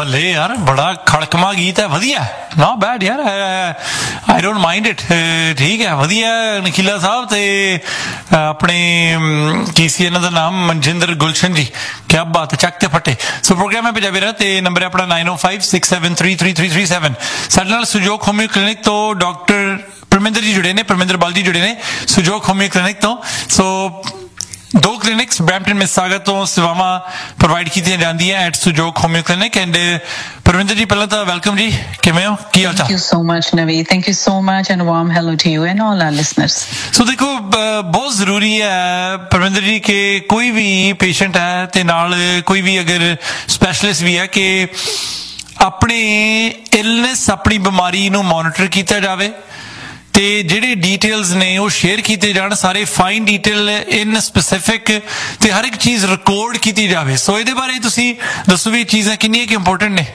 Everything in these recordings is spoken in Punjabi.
ਬੱਲੇ ਯਾਰ, ਬੜਾ ਖੜਕਮਾ ਗੀਤ ਹੈ, ਵਧੀਆ, ਨॉट बैड यार, आई डोंट माइंड इट, ठीक है, ਵਧੀਆ। ਨਖੀਲਾ ਸਾਹਿਬ ਤੇ ਆਪਣੇ ਕੀ ਸੀ ਇਹਨਾਂ ਦਾ ਨਾਮ, ਮਨਜਿੰਦਰ ਗੁਲਸ਼ਨ ਜੀ, ਕਿਆ ਬਾਤ ਹੈ, ਚੱਕ ਤੇ ਫੱਟੇ। ਸੋ ਪ੍ਰੋਗਰਾਮ ਹੈ ਪੰਜਾਬੀ ਰਾਹ ਤੇ ਨੰਬਰ ਹੈ ਆਪਣਾ 9056733337। ਸਾਡੇ ਨਾਲ ਸੁਜੋਗ ਹੋਮਿਓ ਕਲੀਨਿਕ ਤੋਂ ਡਾਕਟਰ ਪਰਮਿੰਦਰ ਜੀ ਜੁੜੇ ਨੇ, ਪਰਮਿੰਦਰ ਬਲ ਜੀ ਜੁੜੇ ਨੇ ਸੁਜੋਗ ਹੋਮਿਓ ਕਲੀਨਿਕ ਤੋਂ। ਸੋ ਦੋ ਕਲੀਨਿਕਸ ਬਰੈਂਪਟਨ ਮਿਸਾਗਾ ਤੋਂ ਸੇਵਾਵਾਂ ਪ੍ਰੋਵਾਈਡ ਕੀਤੀਆਂ ਜਾਂਦੀਆਂ ਐਟ ਸੁਜੋਗ ਹੋਮਿਓ ਕਲੀਨਿਕ। ਐਂਡ ਪਰਵਿੰਦਰ ਜੀ, ਪਹਿਲਾਂ ਤਾਂ ਵੈਲਕਮ ਜੀ, ਕਿਵੇਂ ਹੋ, ਕੀ ਹਾਲ ਚਾਲ? Thank you so much, Navi. Thank you so much and warm hello to you and all our listeners. ਸੋ ਦੇਖੋ, ਬਹੁਤ ਜ਼ਰੂਰੀ ਹੈ ਪਰਵਿੰਦਰ ਜੀ ਕਿ ਕੋਈ ਵੀ ਪੇਸ਼ੈਂਟ ਹੈ ਤੇ ਨਾਲ ਕੋਈ ਵੀ ਅਗਰ ਸਪੈਸ਼ਲਿਸਟ ਵੀ ਹੈ ਕਿ ਆਪਣੀ ਇਲਨੈਸ, ਆਪਣੀ ਬਿਮਾਰੀ ਨੂੰ ਮੋਨੀਟਰ ਕੀਤਾ ਜਾਵੇ ਤੇ ਜਿਹੜੇ ਡੀਟੇਲਸ ਨੇ ਉਹ ਸ਼ੇਅਰ ਕੀਤੇ ਜਾਣ, ਸਾਰੇ ਫਾਈਨ ਡਿਟੇਲ ਇਨ ਸਪੈਸੀਫਿਕ, ਤੇ ਹਰ ਇੱਕ ਚੀਜ਼ ਰਿਕਾਰਡ ਕੀਤੀ ਜਾਵੇ। ਸੋ ਇਹਦੇ ਬਾਰੇ ਤੁਸੀਂ ਦੱਸੋ ਵੀ ਚੀਜ਼ਾਂ ਕਿੰਨੀਆਂ ਕਿ ਇੰਪੋਰਟੈਂਟ ਨੇ?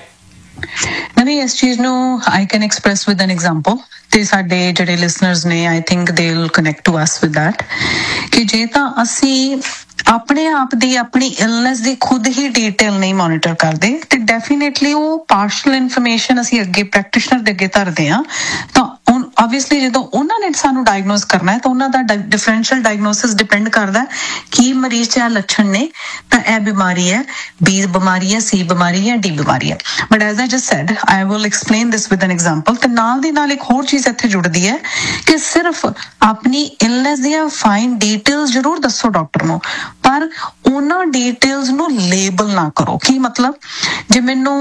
ਨਵੀਂ, ਇਸ ਚੀਜ਼ ਨੂੰ I can express with an example ਤੇ ਸਾਡੇ ਜਿਹੜੇ ਲਿਸਨਰਸ ਨੇ I think they will connect to us with that ਕਿ ਜੇ ਤਾਂ ਅਸੀਂ ਆਪਣੇ ਆਪ ਦੀ, ਆਪਣੀ ਇਲਨੈਸ ਦੀ ਖੁਦ ਹੀ ਡਿਟੇਲ ਨਹੀਂ ਮੋਨੀਟਰ ਕਰਦੇ ਤੇ ਡੈਫੀਨੇਟਲੀ ਉਹ ਪਾਰਸ਼ਲ ਇਨਫੋਰਮੇਸ਼ਨ ਅਸੀਂ ਅੱਗੇ ਪ੍ਰੈਕਟੀਸ਼ਨਰ ਦੇ ਅੱਗੇ ਧਰਦੇ ਹਾਂ। ਤਾਂ obviously ਜਦੋਂ ਉਹਨਾਂ ਨੇ ਸਾਨੂੰ ਡਾਇਗਨੋਸ ਕਰਨਾ ਹੈ ਤਾਂ ਉਹਨਾਂ ਦਾ ਡਿਫਰੈਂਸ਼ੀਅਲ ਡਾਇਗਨੋਸਿਸ ਡਿਪੈਂਡ ਕਰਦਾ ਕੀ ਮਰੀਜ਼ 'ਚ ਇਹ ਲੱਛਣ ਨੇ, ਤਾਂ ਇਹ ਬਿਮਾਰੀ ਹੈ, B ਬਿਮਾਰੀ ਹੈ, C ਬਿਮਾਰੀ ਹੈ, D ਬਿਮਾਰੀ ਹੈ। But as I just sad I will explain this with an example। ਤੇ ਨਾਲ ਦੀ ਨਾਲ ਇੱਕ ਹੋਰ ਚੀਜ਼ ਇੱਥੇ ਜੁੜਦੀ ਹੈ ਕਿ ਸਿਰਫ ਆਪਣੀ ਇਲਨੈਸ ਦੀਆਂ ਫਾਈਨ ਡਿਟੇਲਸ ਜ਼ਰੂਰ ਦੱਸੋ ਡਾਕਟਰ ਨੂੰ, ਪਰ ਉਹਨਾਂ ਡਿਟੇਲਸ ਨੂੰ ਲੇਬਲ ਨਾ ਕਰੋ। ਕੀ ਮਤਲਬ, ਜੇ ਮੈਨੂੰ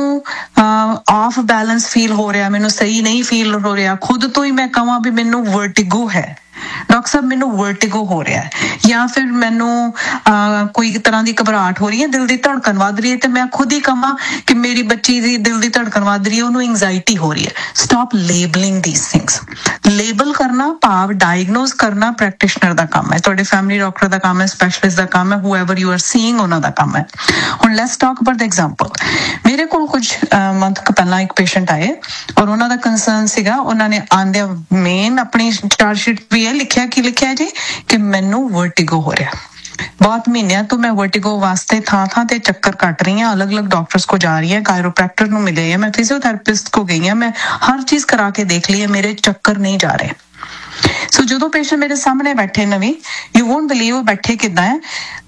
ਆਫ ਬੈਲੈਂਸ ਫੀਲ ਹੋ ਰਿਹਾ, ਮੈਨੂੰ ਸਹੀ ਨਹੀਂ ਫੀਲ ਹੋ ਰਿਹਾ, ਖੁਦ ਤੋਂ ਹੀ ਮੈਂ ਕਹਾਂ ਵੀ ਮੈਨੂੰ ਵਰਟਿਗੋ ਹੈ, ਡਾਕਟਰ ਸਾਹਿਬ ਮੈਨੂੰ ਵਰਟਿਗੋ ਹੋ ਰਿਹਾ ਹੈ, ਜਾਂ ਫਿਰ ਮੈਨੂੰ ਕੋਈ ਤਰ੍ਹਾਂ ਦੀ ਘਬਰਾਹਟ ਹੋ ਰਹੀ ਹੈ, ਦਿਲ ਦੀ ਧੜਕਨ ਵੱਧ ਰਹੀ ਹੈ, ਤੇ ਮੈਂ ਖੁਦ ਹੀ ਕਹਾਂ ਕਿ ਮੇਰੀ ਬੱਚੀ ਦੀ ਦਿਲ ਦੀ ਧੜਕਨ ਵੱਧ ਰਹੀ ਹੈ, ਉਹਨੂੰ ਐਂਜ਼ਾਈਟੀ ਹੋ ਰਹੀ ਹੈ। Stop labelling these things. Label ਕਰਨਾ ਭਾਵ ਡਾਇਗਨੋਸ ਕਰਨਾ ਪ੍ਰੈਕਟੀਸ਼ਨਰ ਦਾ ਕੰਮ ਹੈ, ਤੁਹਾਡੇ ਫੈਮਿਲੀ ਡਾਕਟਰ ਦਾ ਕੰਮ ਹੈ, ਸਪੈਸ਼ਲਿਸਟ ਦਾ ਕੰਮ ਹੈ, ਹੂਐਵਰ ਯੂ ਆਰ ਸੀਇੰਗ ਉਹਨਾਂ ਦਾ ਕੰਮ ਹੈ। ਹੁਣ let's talk about the example. ਮੇਰੇ ਕੋਲ ਕੁਝ ਮੰਥ ਪਹਿਲਾਂ ਇੱਕ ਪੇਸ਼ੈਂਟ ਆਏ ਔਰ ਉਹਨਾਂ ਦਾ ਕੰਸਰਨ ਸੀਗਾ, ਉਹਨਾਂ ਨੇ ਆਂਦਿਆਂ ਮੇਨ ਆਪਣੀ ਚਾਰਟ ਸ਼ੀਟ ਵੀ ਲਿਖਿਆ, ਕੀ ਲਿਖਿਆ ਜੀ, ਕਿ ਮੈਨੂੰ ਵਰਟਿਗੋ ਹੋ ਰਿਹਾ। ਬਹੁਤ ਮਹੀਨਿਆਂ ਤੋਂ ਮੈਂ ਵਰਟਿਗੋ ਵਾਸਤੇ ਥਾਂ ਤੇ ਚੱਕਰ ਕੱਟ ਰਹੀ ਹਾਂ, ਅਲੱਗ-ਅਲੱਗ ਡਾਕਟਰਸ ਕੋ ਜਾ ਰਹੀ ਹਾਂ, ਕਾਇਰੋਪ੍ਰੈਕਟਰ ਨੂੰ ਮਿਲੇ ਹਾਂ, ਮੈਂ ਫਿਜ਼ੀਓਥੈਰੇਪਿਸਟ ਕੋ ਗਈ ਹਾਂ, ਮੈਂ ਹਰ ਚੀਜ਼ ਕਰਾ ਕੇ ਦੇਖ ਲਈ ਹੈ, ਮੇਰੇ ਚੱਕਰ ਨਹੀਂ ਜਾ ਰਹੇ। ਸੋ ਜਦੋਂ ਪੇਸ਼ੈਂਟ ਮੇਰੇ ਸਾਹਮਣੇ ਬੈਠੇ, ਨਵੀਂ, ਯੂ ਵੋਂਟ ਬਿਲੀਵ ਬੈਠੇ ਕਿੱਦਾਂ ਹੈ,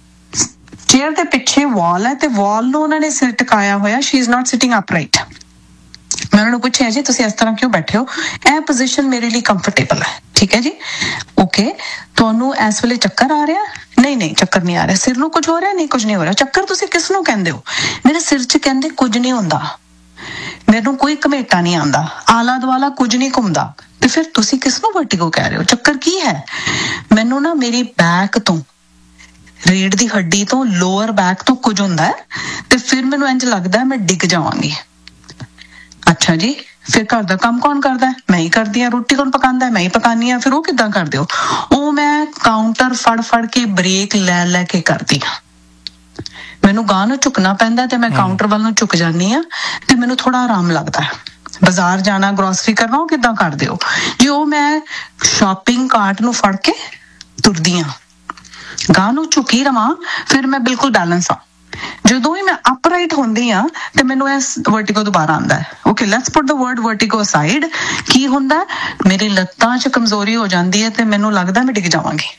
ਚੇਅਰ ਦੇ ਪਿੱਛੇ ਵਾਲ ਹੈ ਤੇ ਵਾਲ ਨੂੰ ਉਹਨਾਂ ਨੇ ਸਿਰ ਟਿਕਾਇਆ ਹੋਇਆ, ਸ਼ੀ ਇਜ਼ ਨਾਟ ਸਿਟਿੰਗ ਅਪਰਾਈਟ। ਮੈਂ ਉਹਨਾਂ ਨੂੰ ਪੁੱਛਿਆ ਜੀ ਤੁਸੀਂ ਇਸ ਤਰ੍ਹਾਂ ਕਿਉਂ ਬੈਠੇ ਹੋ? ਇਹ ਪੋਜੀਸ਼ਨ ਮੇਰੇ ਲਈ ਕੰਫਰਟੇਬਲ ਹੈ। ਠੀਕ ਹੈ ਜੀ, ਓਕੇ। ਤੁਹਾਨੂੰ ਇਸ ਵੇਲੇ ਚੱਕਰ ਆ ਰਿਹਾ? ਨਹੀਂ, ਚੱਕਰ ਨਹੀਂ ਆ ਰਿਹਾ। ਸਿਰ ਨੂੰ ਕੁਝ ਹੋ ਰਿਹਾ? ਨਹੀਂ, ਕੁਝ ਨਹੀਂ ਹੋ ਰਿਹਾ। ਚੱਕਰ ਤੁਸੀਂ ਕਿਸ ਨੂੰ ਕਹਿੰਦੇ ਹੋ? ਮੇਰੇ ਸਿਰ 'ਚ ਕਹਿੰਦੇ ਕੁਝ ਨਹੀਂ ਹੁੰਦਾ, ਮੈਨੂੰ ਕੋਈ ਘਮੇਟਾ ਨਹੀਂ ਆਉਂਦਾ, ਆਲਾ ਦੁਆਲਾ ਕੁਝ ਨਹੀਂ ਘੁੰਮਦਾ, ਤੇ ਫਿਰ ਤੁਸੀਂ ਕਿਸ ਨੂੰ ਵਰਟਿਗੋ ਕਹਿ ਰਹੇ ਹੋ? ਚੱਕਰ ਕੀ ਹੈ? ਮੈਨੂੰ ਨਾ ਮੇਰੀ ਬੈਕ ਤੋਂ, ਰੀੜ ਦੀ ਹੱਡੀ ਤੋਂ, ਲੋਅਰ ਬੈਕ ਤੋਂ ਕੁਝ ਹੁੰਦਾ ਹੈ ਤੇ ਫਿਰ ਮੈਨੂੰ ਇੰਝ ਲੱਗਦਾ ਮੈਂ ਡਿੱਗ ਜਾਵਾਂਗੀ। ਅੱਛਾ ਜੀ, ਫਿਰ ਘਰ ਦਾ ਕੰਮ ਕੌਣ ਕਰਦਾ? ਮੈਂ ਹੀ ਕਰਦੀ ਹਾਂ। ਰੋਟੀ ਕੌਣ ਪਕਾਉਂਦਾ? ਮੈਂ ਹੀ ਪਕਾਉਂਦੀ ਹਾਂ। ਫਿਰ ਉਹ ਕਿੱਦਾਂ ਕਰਦੇ ਹੋ? ਉਹ ਮੈਂ ਕਾਊਂਟਰ ਫੜ ਕੇ ਬ੍ਰੇਕ ਲੈ ਕੇ ਕਰਦੀ ਹਾਂ। ਮੈਨੂੰ ਗਾਂ ਨੂੰ ਝੁਕਣਾ ਪੈਂਦਾ ਤੇ ਮੈਂ ਕਾਊਂਟਰ ਵੱਲ ਨੂੰ ਝੁਕ ਜਾਂਦੀ ਹਾਂ ਤੇ ਮੈਨੂੰ ਥੋੜਾ ਆਰਾਮ ਲੱਗਦਾ ਹੈ। ਬਾਜ਼ਾਰ ਜਾਣਾ, ਗਰੋਸਰੀ ਕਰਨਾ, ਉਹ ਕਿੱਦਾਂ ਕਰਦੇ ਹੋ ਜੀ? ਉਹ ਮੈਂ ਸ਼ਾਪਿੰਗ ਕਾਰਟ ਨੂੰ ਫੜ ਕੇ ਤੁਰਦੀ ਹਾਂ, ਗਾਂ ਨੂੰ ਝੁਕੀ ਰਵਾਂ, ਫਿਰ ਮੈਂ ਬਿਲਕੁਲ ਬੈਲੈਂਸ ਹਾਂ। ਜਦੋਂ ਹੀ ਮੈਂ ਅਪਰਾਈਟ ਹੁੰਦੀ ਆ ਤੇ ਮੈਨੂੰ ਇਹ ਵਰਟਿਗੋ ਦੁਬਾਰਾ ਆਉਂਦਾ ਹੈ। Okay, let's put the word ਵਰਟਿਗੋ aside. ਕੀ ਹੁੰਦਾ? ਮੇਰੀ ਲੱਤਾਂ 'ਚ ਕਮਜ਼ੋਰੀ ਹੋ ਜਾਂਦੀ ਹੈ ਤੇ ਮੈਨੂੰ ਲੱਗਦਾ ਮੈਂ ਡਿੱਗ ਜਾਵਾਂਗੀ।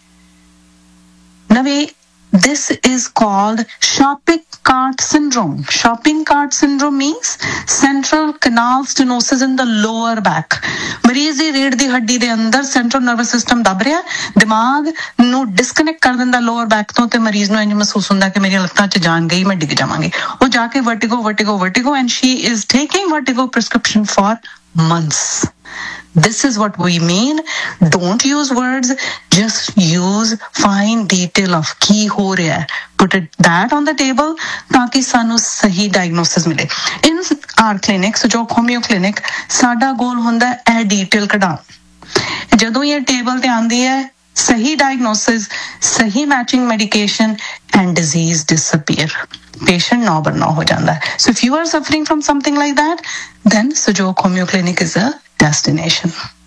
ਨਵੀਂ, this is called shopping cart syndrome. Shopping cart syndrome means central canal stenosis in the lower back. ਮਰੀਜ਼ ਦੀ ਰੀੜ ਦੀ ਹੱਡੀ ਦੇ ਅੰਦਰ ਸੈਂਟਰਲ ਨਰਵਸ ਸਿਸਟਮ ਦਬ ਰਿਹਾ, ਦਿਮਾਗ ਨੂੰ ਡਿਸਕਨੈਕਟ ਕਰ ਦਿੰਦਾ ਲੋਅਰ ਬੈਕ ਤੋਂ, ਤੇ ਮਰੀਜ਼ ਨੂੰ ਇੰਝ ਮਹਿਸੂਸ ਹੁੰਦਾ ਕਿ ਮੇਰੀਆਂ ਲੱਤਾਂ 'ਚ ਜਾਨ ਗਈ, ਮੈਂ ਡਿੱਗ ਜਾਵਾਂਗੀ। ਉਹ ਜਾ ਕੇ vertigo and she is taking vertigo prescription for months. This is what we mean. Don't use words, just use fine detail of ਕੀ ਹੋ ਰਿਹਾ ਹੈ. Put that on the table ਤਾਂ ਕਿ ਸਾਨੂੰ ਸਹੀ diagnosis ਮਿਲੇ. In our clinic, ਸੁਜੋਗ ਹੋਮਿਓ ਕਲੀਨਿਕ, ਸਾਡਾ ਗੋਲ ਹੁੰਦਾ ਇਹ ਡਿਟੇਲ ਕਢਾਉਣ। ਜਦੋਂ ਇਹ ਟੇਬਲ ਤੇ ਆਉਂਦੀ ਹੈ, ਸਹੀ diagnosis, ਸਹੀ matching medication and disease disappear. Patient ਨੌ ਬਰ ਨੌ ਹੋ ਜਾਂਦਾ ਹੈ. So if you are suffering from something like that, then Sujok Homeo Clinic is a destination.